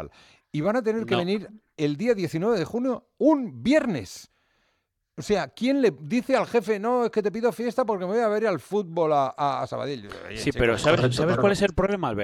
festival. Y van a tener que No. venir el día 19 de junio, un viernes. O sea, ¿quién le dice al jefe, no, es que te pido fiesta porque me voy a ver al fútbol a Sabadell? Oye, Sí, chico, pero ¿sabes Correcto, cuál claro. es el problema, Albert?